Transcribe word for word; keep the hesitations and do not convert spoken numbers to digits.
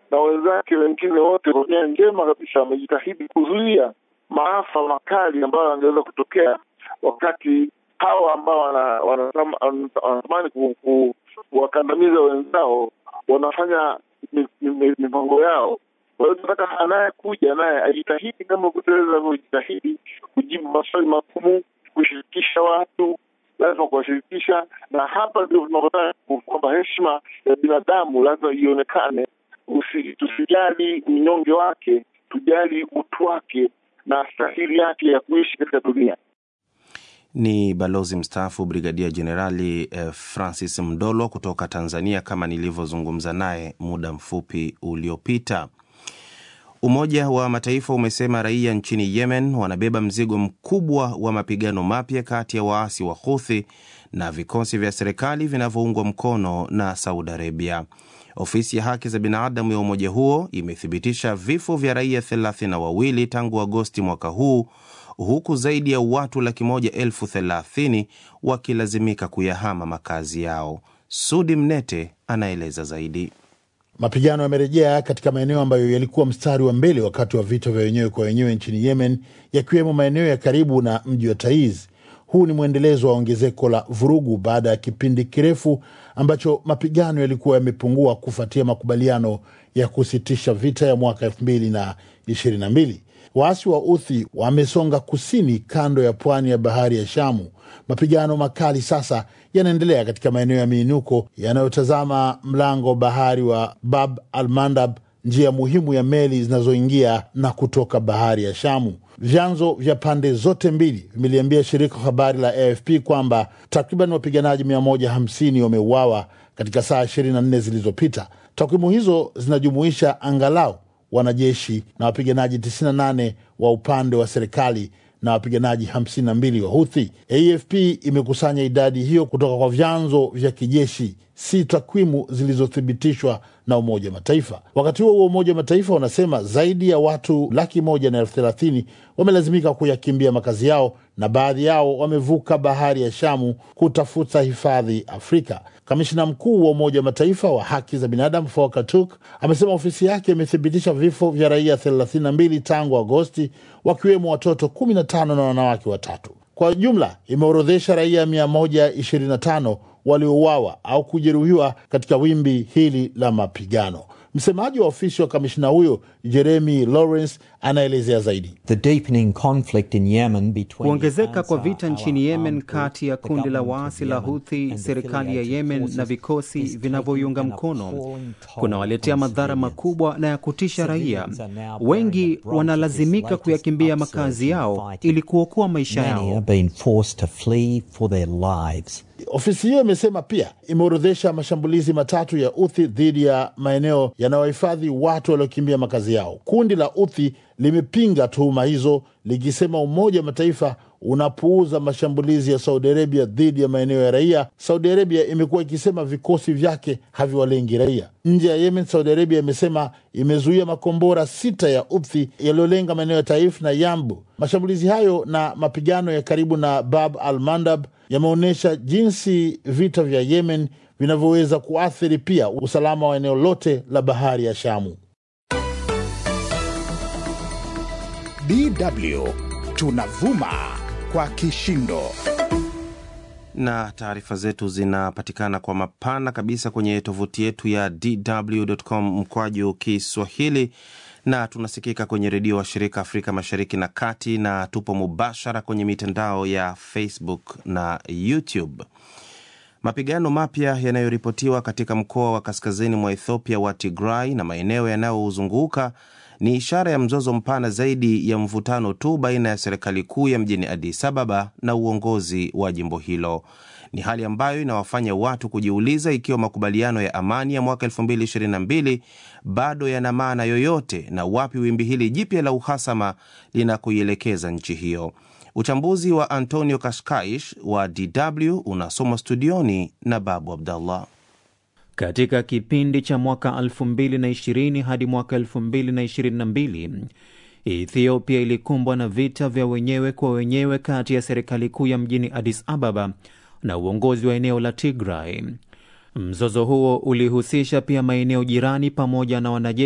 na wenzake wengine wote kwa nia njema kabisa wamejitahidi kuzuia maafa makali ambayo yangeweza kutokea wakati hawa ambao wanatamani kuwakandamiza wenzao wanafanya mipango yao. Kwa hiyo tunataka anayekuja naye ajitahidi kama kuteleza kujitahidi kujibu maswali magumu, kushirikisha watu, lazima kuwashirikisha. Na hapa ndio tunataka kwamba heshima ya binadamu lazima ionekane. Tusijali unyonge wake, tujali utu wake na stahili yake ya kuishi katika dunia. Ni balozi mstaafu Brigadia Generali eh, Francis Mdolo kutoka Tanzania, kama nilivyozungumza naye muda mfupi uliopita. Umoja wa Mataifa umesema raia nchini Yemen wanabeba mzigo mkubwa wa mapigano mapya kati ya waasi wa Houthi na vikosi vya serikali vinavyoungwa mkono na Saudi Arabia. Ofisi ya haki za binadamu ya umoja huo imethibitisha vifo vya raia thelathini na wawili tangu Agosti mwaka huu, huku zaidi ya watu laki moja elfu thelathini wakilazimika kuyahama makazi yao. Sudi Mnete anaeleza zaidi. Mapigano yamerejea katika maeneo ambayo yalikuwa mstari wa mbele wakati wa vita vya wenyewe kwa wenyewe nchini Yemen, yakiwemo maeneo ya karibu na mji wa Taiz. Huu ni mwendelezo wa ongezeko la vurugu baada ya kipindi kirefu ambacho mapigano yalikuwa yamepungua kufuatia makubaliano ya kusitisha vita ya mwaka elfu mbili na ishirini na mbili. Waasi wa Houthi wamesonga kusini kando ya pwani ya bahari ya Shamu. Mapigano makali sasa yanaendelea katika maeneo ya miinuko yanayotazama mlango bahari wa Bab al-Mandab, njia muhimu ya meli zinazoingia na kutoka bahari ya Shamu. Vyanzo vya pande zote mbili vimeliambia shirika habari la A F P kwamba takriban wapiganaji mia moja hamsini wameuawa katika saa ishirini na nne zilizopita. Takwimu hizo zinajumuisha angalau wanajeshi na wapiganaji tisini na nane wa upande wa serikali na wapiganaji hamsini na mbili wa Houthi. A F P imekusanya idadi hiyo kutoka kwa vyanzo vya kijeshi, si takwimu zilizothibitishwa na Umoja Mataifa. Wakati huo Umoja Mataifa unasema zaidi ya watu laki moja na elfu thelathini wamelazimika kuyakimbia makazi yao na baadhi yao wamevuka bahari ya Shamu kutafuta hifadhi Afrika. Kamishna mkuu wa Umoja Mataifa wa haki za binadamu Volker Turk amesema ofisi yake imethibitisha vifo vya raia thelathini na mbili tangu Agosti, wakiwemo watoto kumi na tano na wanawake watatu. Kwa jumla imeorodhesha raia mia moja ishirini na tano waliouawa au kujeruhiwa katika wimbi hili la mapigano. Msemaji wa ofisi wa kamishna huyo Jeremy Lawrence anaelezea zaidi. The deepening conflict in Yemen between kuongezeka kwa vita nchini Yemen kati ya kundi la waasi la Houthi, serikali ya Yemen na vikosi vinavyoiunga mkono kunawaletea madhara makubwa na ya kutisha raia. Wengi wanalazimika kuyakimbia makazi yao ili kuokoa maisha yao. Ofisi hiyo imesema pia imeorodhesha mashambulizi matatu ya Houthi dhidi ya maeneo yanayohifadhi watu waliokimbia makazi yao. Kundi la Houthi limepinga tuhuma hizo likisema Umoja wa Mataifa unapuuza mashambulizi ya Saudi Arabia dhidi ya maeneo ya raia. Saudi Arabia imekuwa ikisema vikosi vyake haviwalengi raia. Nje ya Yemen, Saudi Arabia imesema imezuia makombora sita ya Houthi yaliyolenga maeneo ya Taif na Yambu. Mashambulizi hayo na mapigano ya karibu na Bab al-Mandab yameonyesha jinsi vita vya Yemen vinavyoweza kuathiri pia usalama wa eneo lote la bahari ya Shamu. D W tunavuma kwa kishindo. Na taarifa zetu zinapatikana kwa mapana kabisa kwenye tovuti yetu ya d w dot com mkwaju Kiswahili, na tunasikika kwenye redio wa shirika Afrika Mashariki na Kati, na tupo mubashara kwenye mitandao ya Facebook na YouTube. Mapigano mapya yanayoripotiwa katika mkoa wa kaskazini mwa Ethiopia wa Tigray na maeneo yanayozunguka ni ishara ya mzozo mpana zaidi ya mvutano tu baina ya serikali kuu ya mjini Addis Ababa na uongozi wa jimbo hilo. Ni hali ambayo inawafanya watu kujiuliza ikiwa makubaliano ya amani ya mwaka elfu mbili ishirini na mbili bado yana maana yoyote na wapi wimbi hili jipya la uhasama linakoielekeza nchi hiyo. Uchambuzi wa Antonio Kashkaish wa D W unasomwa studioni na Babu Abdallah. Katika kipindi cha mwaka elfu mbili na ishirini hadi mwaka elfu mbili na ishirini na mbili, Ethiopia ilikumbwa na vita vya wenyewe kwa wenyewe kati ya serikali kuu ya mjini Addis Ababa na uongozi wa eneo la Tigray. Mzozo huo ulihusisha pia maeneo jirani pamoja na wanajeshi